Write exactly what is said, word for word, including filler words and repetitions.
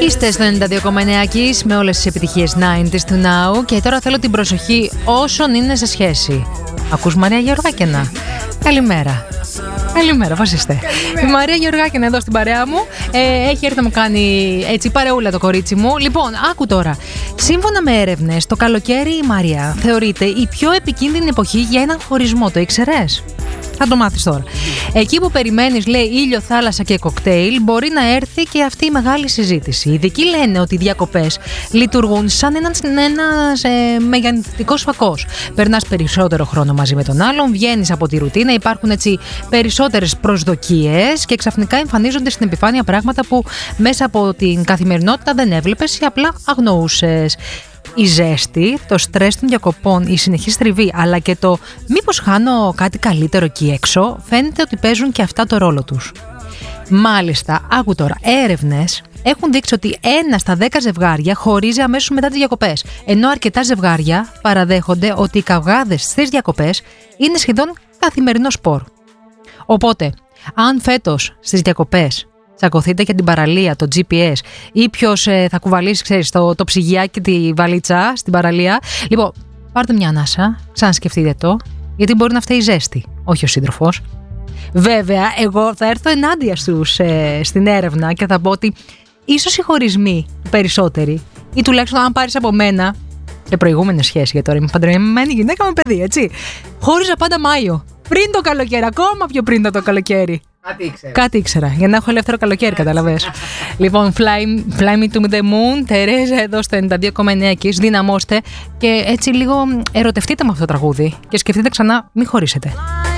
Είστε στο ενενήντα δύο κόμμα εννέα Kiss με όλες τις επιτυχίες ενενήντα του Now και τώρα θέλω την προσοχή όσων είναι σε σχέση. Ακούς Μαρία Γεωργάκηνα? Καλημέρα. Καλημέρα, πώς είστε? Η Μαρία Γεωργάκηνα εδώ στην παρέα μου. Ε, έχει έρθει να μου κάνει έτσι παρεούλα το κορίτσι μου. Λοιπόν, άκου τώρα. Σύμφωνα με έρευνες, το καλοκαίρι η Μαρία θεωρείται η πιο επικίνδυνη εποχή για έναν χωρισμό. Το ήξερες? Θα το μάθεις τώρα. Εκεί που περιμένεις, λέει, ήλιο, θάλασσα και κοκτέιλ, μπορεί να έρθει και αυτή η μεγάλη συζήτηση. Οι ειδικοί λένε ότι οι διακοπές λειτουργούν σαν ένας, ένας ε, μεγαλύτερος φακός. Περνάς περισσότερο χρόνο μαζί με τον άλλον, βγαίνεις από τη ρουτίνα, υπάρχουν έτσι περισσότερες προσδοκίες και ξαφνικά εμφανίζονται στην επιφάνεια πράγματα που μέσα από την καθημερινότητα δεν έβλεπες ή απλά αγνοούσες. Η ζέστη, το στρες των διακοπών, η συνεχής τριβή, αλλά και το μήπως χάνω κάτι καλύτερο εκεί έξω, φαίνεται ότι παίζουν και αυτά το ρόλο τους. Μάλιστα, άκου τώρα, έρευνες έχουν δείξει ότι ένα στα δέκα ζευγάρια χωρίζει αμέσως μετά τις διακοπές, ενώ αρκετά ζευγάρια παραδέχονται ότι οι καυγάδες στις διακοπές είναι σχεδόν καθημερινό σπορ. Οπότε, αν φέτος στις διακοπές τσακωθείτε για την παραλία, το τζι πι ες ή ποιος ε, θα κουβαλήσει, ξέρεις, το, το ψυγιάκι και τη βαλίτσα στην παραλία. Λοιπόν, πάρτε μια ανάσα, ξανασκεφτείτε το, γιατί μπορεί να φταίει η ζέστη, όχι ο σύντροφος. Βέβαια, εγώ θα έρθω ενάντια στους ε, στην έρευνα και θα πω ότι ίσως οι χωρισμοί περισσότεροι, ή τουλάχιστον αν πάρεις από μένα, σε προηγούμενη σχέση, γιατί τώρα είμαι παντρεμένη γυναίκα με παιδί, έτσι. Χώριζα πάντα Μάιο. Πριν το καλοκαίρι, ακόμα πιο πριν το καλοκαίρι. Κάτι ήξερα. Κάτι ήξερα, για να έχω ελεύθερο καλοκαίρι, καταλαβες. Λοιπόν, fly, fly me to the moon, Τερέζα εδώ στο ενενήντα δύο κόμμα εννέα Kiss, δυναμώστε και έτσι λίγο ερωτευτείτε με αυτό το τραγούδι και σκεφτείτε ξανά, μην χωρίσετε.